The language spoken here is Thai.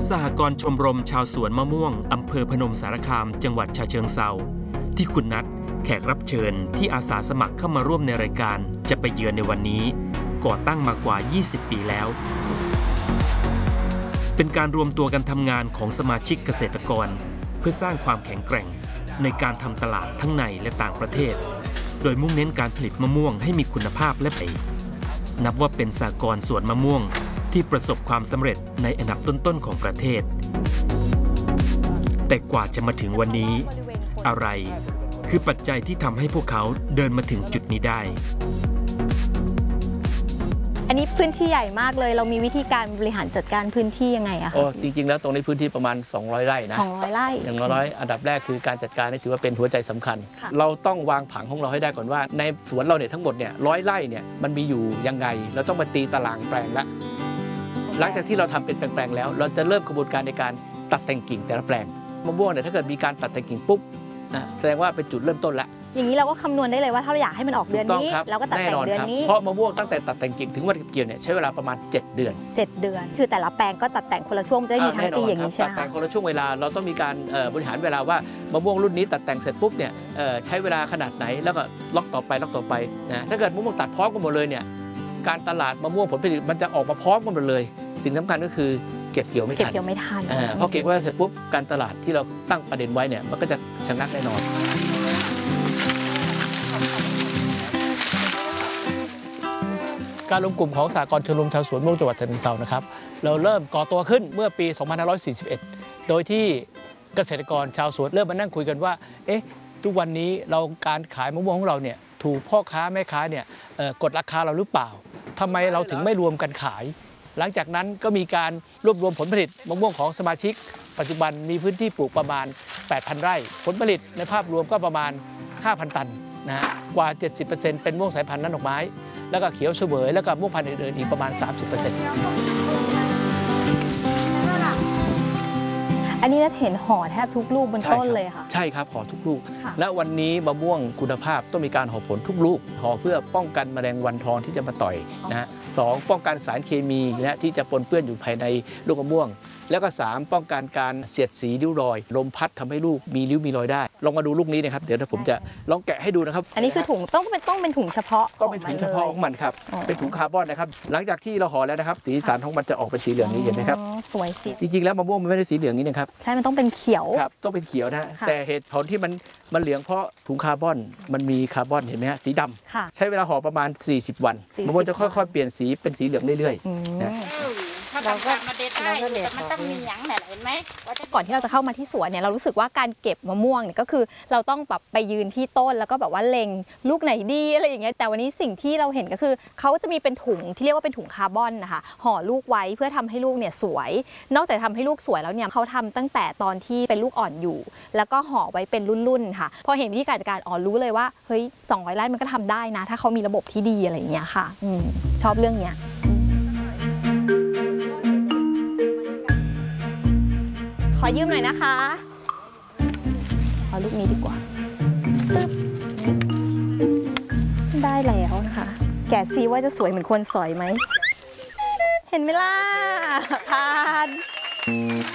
สหกรณ์ชมรมชาวสวนมะม่วงอำเภอพนมสารคามจังหวัดฉะเชิงเทราที่คุณนัทแขกรับเชิญที่อาสาสมัครเข้ามาร่วมในรายการจะไปเยือนในวันนี้ก่อตั้งมากว่า 20 ปีแล้วเป็นการรวมตัวกันทำงานของสมาชิกเกษตรกรเพื่อสร้างความแข็งแกร่งในการทำตลาดทั้งในและต่างประเทศโดยมุ่งเน้นการผลิตมะม่วงให้มีคุณภาพและไปนับว่าเป็นสหกรณ์สวนมะม่วงที่ประสบความสำเร็จในอันดับต้นๆของประเทศแต่กว่าจะมาถึงวันนี้อะไรคือปัจจัยที่ทำให้พวกเขาเดินมาถึงจุดนี้ได้อันนี้พื้นที่ใหญ่มากเลยเรามีวิธีการบริหารจัดการพื้นที่ยังไงอะคะจริงๆแล้วตรงนี้พื้นที่ประมาณ200 ไร่นะ 200 ไร่อย่างน้อยอันดับแรกคือการจัดการนี่ถือว่าเป็นหัวใจสำคัญเราต้องวางผังของเราให้ได้ก่อนว่าในสวนเราเนี่ยทั้งหมดเนี่ย100 ไร่เนี่ยมันมีอยู่ยังไงเราต้องมาตีตารางแปลงละหลังจากที่เราทำเป็นแปลงๆแล้วเราจะเริ่มกระบวนการในการตัดแต่งกิ่งแต่ละแปลงมะม่วงเนี่ยถ้าเกิดมีการตัดแต่งกิ่งปุ๊บแสดงว่าเป็นจุดเริ่มต้นละอย่างนี้เราก็คำนวณได้เลยว่าถ้าเราอยากให้มันออกเดือนนี้เราก็ตัดแต่งเดือนนี้เพราะมะม่วงตั้งแต่ตัดแต่งกิ่งถึงวันเก็บเกี่ยวเนี่ยใช้เวลาประมาณ7 เดือนคือแต่ละแปลงก็ตัดแต่งคนละช่วงจะได้มีทั้งปีอย่างนี้ใช่ไหมตัดแต่งคนละช่วงเวลาเราต้องมีการบริหารเวลาว่ามะม่วงรุ่นนี้ตัดแต่งเสร็จปุ๊บเนี่ยใช้เวลาขนาดไหนแล้วก็ล็อกต่อไปนะถ้าเกิดมะม่วงตัดพร้อมกันหมดเลยเนี่ยการตลาดมะม่วงผลผลิตมันจะออกมาพร้อมกันหมดเลยสิ่งสำคัญก็คือเก็บเกี่ยวไม่ทันพอเก็บไว้เสร็จปุ๊บการตลาดที่เราตั้งประเด็นไว้เนี่ยมันก็จะชะงักแน่นอนการรวมกลุ่มของสหกรณ์ชมรมชาวสวนมะม่วงจังหวัดฉะเชิงเทรานะครับเราเริ่มก่อตัวขึ้นเมื่อปี 2541 โดยที่เกษตรกรชาวสวนเริ่มมานั่งคุยกันว่าทุกวันนี้เราการขายมะม่วงของเราเนี่ยถูกพ่อค้าแม่ค้าเนี่ยกดราคาเราหรือเปล่าทำไมเราถึงไม่รวมกันขายหลังจากนั้นก็มีการรวบรวมผลผลิตมะม่วงของสมาชิกปัจจุบันมีพื้นที่ปลูกประมาณ 8,000 ไร่ผลผลิตในภาพรวมก็ประมาณ 5,000 ตันนะฮะกว่า 70% เป็นม่วงสายพันธุ์นั้นดอกไม้แล้วก็เขียวเสวยแล้วก็ม่วงพันธุ์อื่นๆอีกประมาณ 30% อันนี้จะเห็นห่อแทบทุกลูกบนต้นเลยค่ะใช่ครับห่อทุกลูกและวันนี้มะม่วงคุณภาพต้องมีการห่อผลทุกลูกห่อเพื่อป้องกันแมลงวันทองที่จะมาต่อยนะฮะ2ป้องกันสารเคมีนะที่จะปนเปื้อนอยู่ภายในลูกมะม่วงแล้วก็3ป้องกันการเสียดสีริ้วรอยลมพัดทำให้ลูกมีริ้วมีรอยได้ลองมาดูลูกนี้นะครับเดี๋ยวผมจะลองแกะให้ดูนะครับอันนี้คือถุงต้องเป็นถุงเฉพาะก็เป็นถุงเฉพาะของมันครับเป็นถุงคาร์บอนนะครับหลังจากที่เราห่อแล้วนะครับสีสันของมันจะออกเป็นสีเหลืองนี้เห็นไหมครับสวยสิจริงๆแล้วมะม่วงมันไม่ได้สีเหลืองนี้นะครับใช่มันต้องเป็นเขียวครับต้องเป็นเขียวนะแต่เหตุผลที่มันเหลืองเพราะถุงคาร์บอนมันมีคาร์บอนเห็นไหมฮะสีดำใช้เวลาห่อประมาณ40 วันมะม่วงจะค่อยๆเปลี่ยนสีเป็นสีเหลืองเรื่อยๆนะเราก็มาเด็ดได้แต่มันต้องมีหยังเนี่ยเห็นไหมก่อนที่เราจะเข้ามาที่สวนเนี่ยเรารู้สึกว่าการเก็บมะม่วงเนี่ยก็คือเราต้องแบบไปยืนที่ต้นแล้วก็แบบว่าเล็งลูกไหนดีอะไรอย่างเงี้ยแต่วันนี้สิ่งที่เราเห็นก็คือเขาจะมีเป็นถุงที่เรียกว่าเป็นถุงคาร์บอนนะคะห่อลูกไว้เพื่อทำให้ลูกเนี่ยสวยนอกจากทำให้ลูกสวยแล้วเนี่ยเขาทำตั้งแต่ตอนที่เป็นลูกอ่อนอยู่แล้วก็ห่อไว้เป็นรุ่นๆค่ะพอเห็นวิธีการจัดการรู้เลยว่าเฮ้ย200 ไร่มันก็ทำได้นะถ้าเขามีระบบที่ดีอะไรอย่างเงี้ยค่ะชอบเรื่องเนี้ยขอยืมหน่อยนะคะเอาลูกนี้ดีกว่าได้แล้วนะคะแกะซิว่าจะสวยเหมือนคนสอยไหมเห็นไหมล่ะผ่าน